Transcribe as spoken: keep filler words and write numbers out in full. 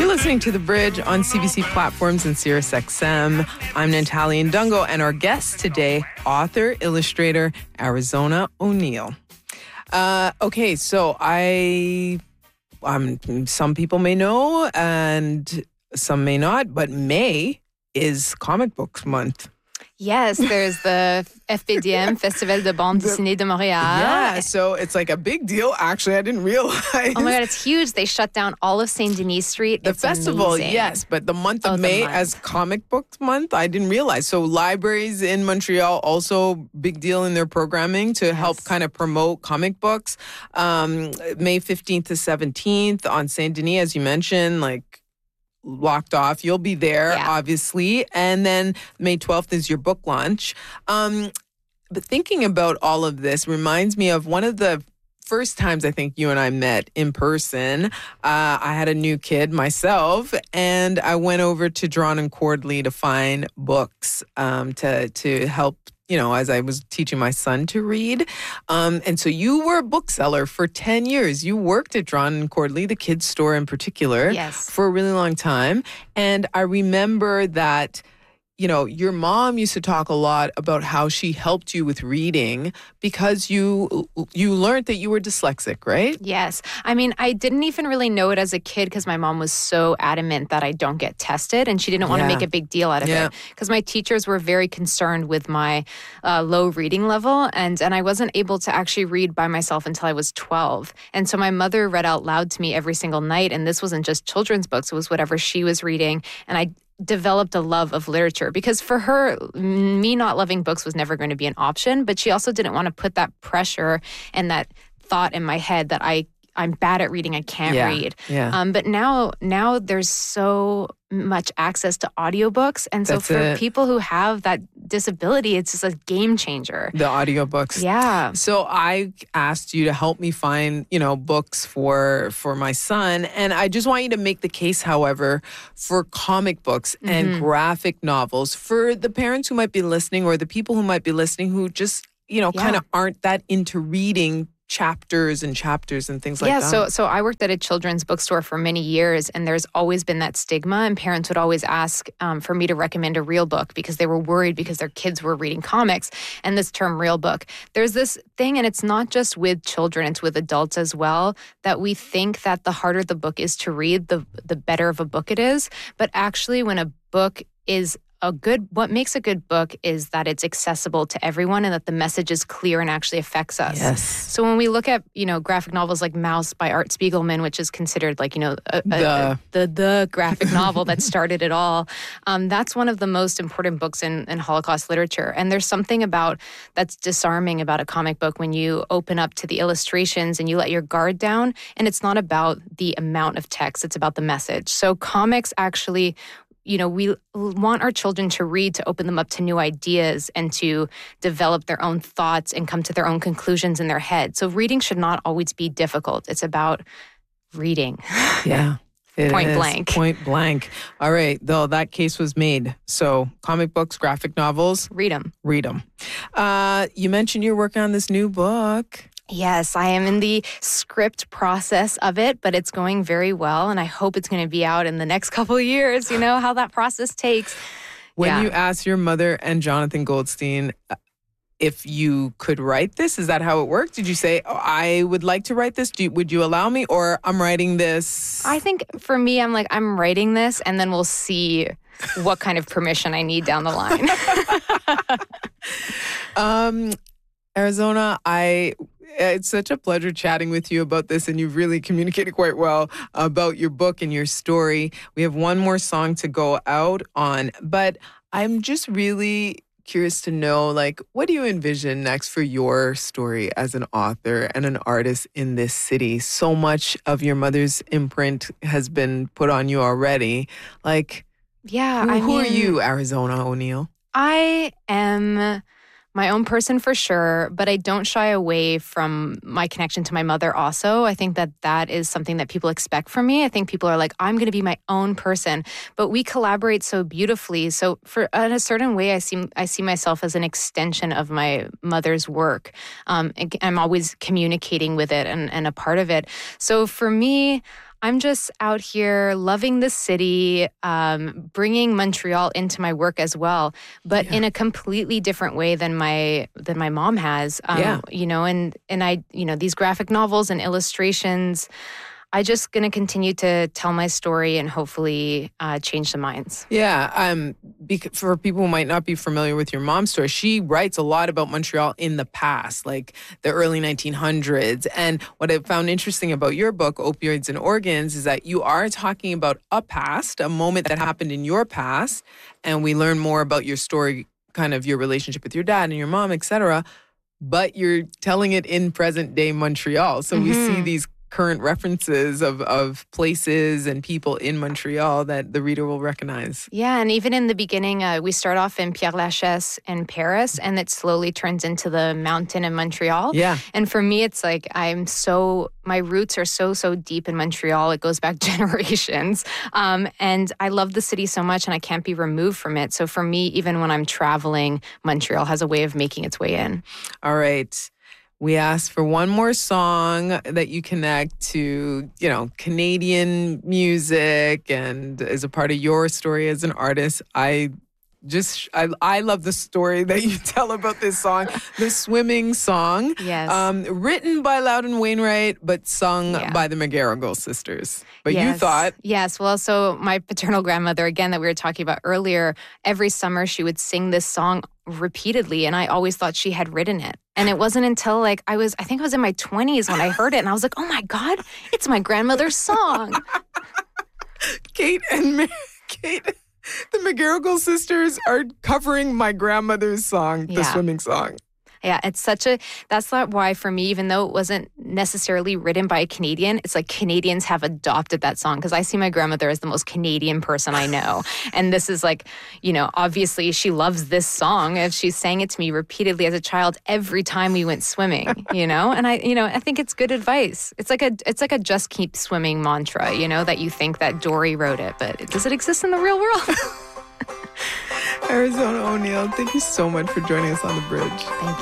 listening to The Bridge on C B C platforms and Sirius X M. I'm Natalie Ndungo, and our guest today, author, illustrator, Arizona O'Neil. Uh, okay, so I, um, some people may know and some may not, but May is Comic Books Month. Yes, there's the F B D M, Festival de Bande Dessinée de Montréal. Yeah, so it's like a big deal. Actually, I didn't realize. Oh my God, it's huge. They shut down all of Saint Denis Street. The it's festival, amazing. yes, but the month of Oh, the May month. as Comic Books Month, I didn't realize. So libraries in Montreal also big deal in their programming to help kind of promote comic books. Um, May fifteenth to seventeenth on Saint Denis, as you mentioned, like locked off. You'll be there, Yeah. obviously. And then May twelfth is your book launch. Um, but thinking about all of this reminds me of one of the first times I think you and I met in person. Uh, I had a new kid myself, and I went over to Drawn and Cordley to find books um, to to help, you know, as I was teaching my son to read. Um, and so you were a bookseller for ten years. You worked at Drawn and Cordley, the kids' store in particular, Yes. for a really long time. And I remember that, you know, your mom used to talk a lot about how she helped you with reading because you you learned that you were dyslexic, right? Yes. I mean, I didn't even really know it as a kid because my mom was so adamant that I don't get tested, and she didn't want to Yeah. make a big deal out of Yeah. it because my teachers were very concerned with my uh, low reading level, and, and I wasn't able to actually read by myself until I was twelve. And so my mother read out loud to me every single night, and this wasn't just children's books, it was whatever she was reading, and I developed a love of literature because for her, me not loving books was never going to be an option, but she also didn't want to put that pressure and that thought in my head that I I'm bad at reading, I can't Yeah, read. yeah. Um, but now now there's so much access to audiobooks, and so That's for it. people who have that disability, it's just a game changer. The audiobooks. Yeah. So I asked you to help me find, you know, books for for my son. And I just want you to make the case, however, for comic books and graphic novels for the parents who might be listening or the people who might be listening who just, you know, Yeah. kind of aren't that into reading chapters and chapters and things like yeah, that. so so I worked at a children's bookstore for many years, and there's always been that stigma, and parents would always ask um, for me to recommend a real book because they were worried because their kids were reading comics, and this term real book. There's this thing, and it's not just with children, it's with adults as well, that we think that the harder the book is to read, the the better of a book it is. But actually, when a book is a good, what makes a good book is that it's accessible to everyone and that the message is clear and actually affects us. Yes. So when we look at, you know, graphic novels like Mouse by Art Spiegelman, which is considered like, you know, a, a, The. a, the the graphic novel that started it all, um, that's one of the most important books in, in Holocaust literature. And there's something about that's disarming about a comic book when you open up to the illustrations and you let your guard down. And it's not about the amount of text, it's about the message. So comics actually, you know, we want our children to read to open them up to new ideas and to develop their own thoughts and come to their own conclusions in their head. So reading should not always be difficult. It's about reading. Yeah. It Point is. blank. Point blank. All right. Though that case was made. So comic books, graphic novels, Read them. read them. Uh, you mentioned you're working on this new book. Yes, I am in the script process of it, but it's going very well, and I hope it's going to be out in the next couple of years. You know how that process takes. When Yeah. you asked your mother and Jonathan Goldstein uh, if you could write this, is that how it worked? Did you say, oh, I would like to write this? Do you, would you allow me? Or I'm writing this? I think for me, I'm like, I'm writing this, and then we'll see what kind of permission I need down the line. um, Arizona, I... It's such a pleasure chatting with you about this, and you've really communicated quite well about your book and your story. We have one more song to go out on, but I'm just really curious to know, like, what do you envision next for your story as an author and an artist in this city? So much of your mother's imprint has been put on you already. Like, Yeah, who, I who are mean, you, Arizona O'Neil? I am my own person for sure, but I don't shy away from my connection to my mother also. I think that that is something that people expect from me. I think people are like, I'm going to be my own person, but we collaborate so beautifully. So for in a certain way, I see I see myself as an extension of my mother's work. Um, and I'm always communicating with it and, and a part of it. So for me, I'm just out here loving the city, um, bringing Montreal into my work as well, but yeah. in a completely different way than my than my mom has. Um, yeah. You know, and and I, you know, these graphic novels and illustrations. I just going to continue to tell my story and hopefully uh, change the minds. Yeah. Um, bec- for people who might not be familiar with your mom's story, she writes a lot about Montreal in the past, like the early nineteen hundreds. And what I found interesting about your book, Opioids and Organs, is that you are talking about a past, a moment that happened in your past. And we learn more about your story, kind of your relationship with your dad and your mom, et cetera. But you're telling it in present day Montreal. So mm-hmm. we see these current references of, of places and people in Montreal that the reader will recognize. Yeah, and even in the beginning, uh, we start off in Père Lachaise in Paris, and it slowly turns into the mountain in Montreal. Yeah. And for me, it's like I'm so, my roots are so, so deep in Montreal. It goes back generations. Um, and I love the city so much, and I can't be removed from it. So for me, even when I'm traveling, Montreal has a way of making its way in. All right. We asked for one more song that you connect to, you know, Canadian music and as a part of your story as an artist. I just, I, I love the story that you tell about this song, the swimming song. Yes. Um, written by Loudon Wainwright, but sung yeah. by the McGarrigle sisters. But yes. you thought. Yes. Well, so my paternal grandmother, again, that we were talking about earlier, every summer she would sing this song repeatedly, and I always thought she had written it. And it wasn't until like I was, I think I was in my twenties when I heard it, and I was like, oh my God, it's my grandmother's song. Kate and Ma- Kate, the McGarrigle sisters are covering my grandmother's song, the yeah. swimming song. Yeah, it's such a, that's not why for me, even though it wasn't necessarily written by a Canadian, it's like Canadians have adopted that song because I see my grandmother as the most Canadian person I know. And this is like, you know, obviously she loves this song and she sang it to me repeatedly as a child every time we went swimming, you know? And I, you know, I think it's good advice. It's like a, it's like a just keep swimming mantra, you know, that you think that Dory wrote it, but does it exist in the real world? Arizona O'Neil, thank you so much for joining us on The Bridge. Thank you.